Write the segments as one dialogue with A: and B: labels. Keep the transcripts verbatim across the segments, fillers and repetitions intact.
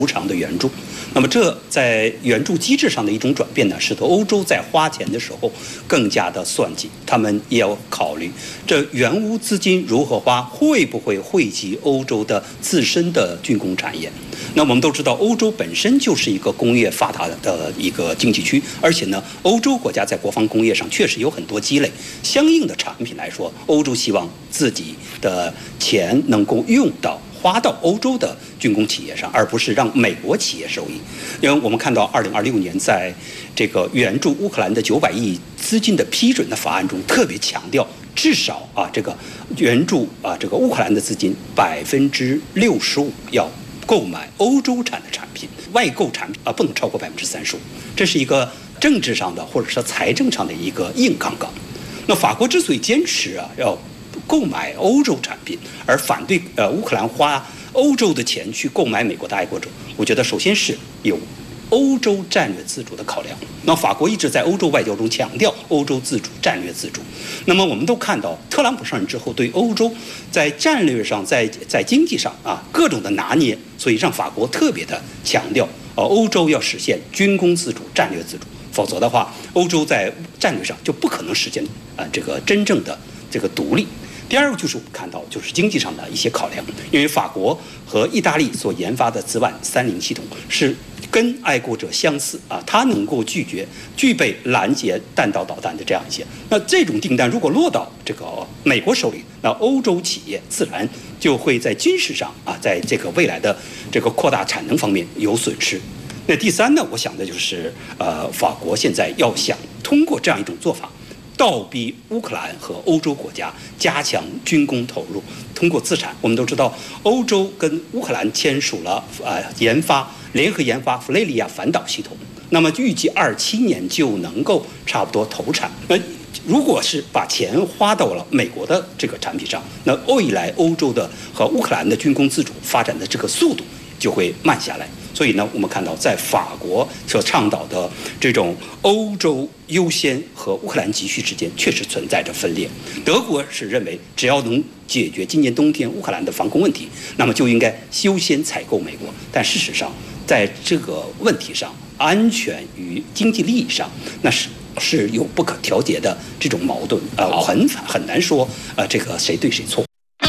A: 无偿的援助。那么这在援助机制上的一种转变呢，使得欧洲在花钱的时候更加的算计，他们也要考虑这援乌资金如何花，会不会惠及欧洲的自身的军工产业。那我们都知道，欧洲本身就是一个工业发达的一个经济区，而且呢，欧洲国家在国防工业上确实有很多积累，相应的产品来说，欧洲希望自己的钱能够用到花到欧洲的军工企业上，而不是让美国企业受益。因为我们看到，二零二六年在这个援助乌克兰的九百亿资金的批准的法案中，特别强调，至少啊，这个援助啊，这个乌克兰的资金百分之六十五要购买欧洲产的产品，外购产品啊不能超过百分之三十五。这是一个政治上的或者说财政上的一个硬杠杠。那法国之所以坚持啊要购买欧洲产品，而反对呃乌克兰花欧洲的钱去购买美国的爱国者，我觉得首先是有欧洲战略自主的考量。那法国一直在欧洲外交中强调欧洲自主、战略自主。那么我们都看到，特朗普上任之后，对欧洲在战略上、在在经济上啊各种的拿捏，所以让法国特别的强调，呃，欧洲要实现军工自主、战略自主，否则的话，欧洲在战略上就不可能实现啊、呃、这个真正的这个独立。第二个就是我们看到，就是经济上的一些考量，因为法国和意大利所研发的紫菀三零系统是跟爱国者相似啊，它能够拒绝具备拦截弹道导弹的这样一些。那这种订单如果落到这个美国手里，那欧洲企业自然就会在军事上啊，在这个未来的这个扩大产能方面有损失。那第三呢，我想的就是呃，法国现在要想通过这样一种做法，倒逼乌克兰和欧洲国家加强军工投入，通过资产。我们都知道，欧洲跟乌克兰签署了呃研发联合研发弗雷利亚反导系统，那么预计二七年就能够差不多投产。那如果是把钱花到了美国的这个产品上，那未来欧洲的和乌克兰的军工自主发展的这个速度就会慢下来。所以呢，我们看到在法国所倡导的这种欧洲优先和乌克兰急需之间，确实存在着分裂。德国是认为，只要能解决今年冬天乌克兰的防空问题，那么就应该优先采购美国。但事实上，在这个问题上，安全与经济利益上，那是是有不可调节的这种矛盾，呃，很很难说呃这个谁对谁错。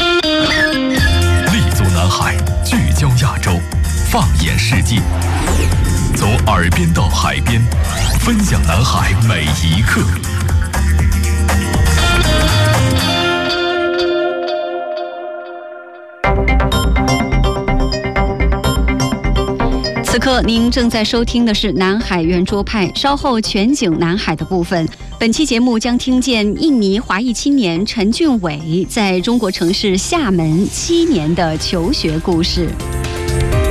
B: 立足南海，聚焦亚洲。放眼世界，从耳边到海边，分享南海每一刻。
C: 此刻您正在收听的是南海圆桌派，稍后全景南海的部分。本期节目将听见印尼华裔青年陈俊伟在中国城市厦门七年的求学故事。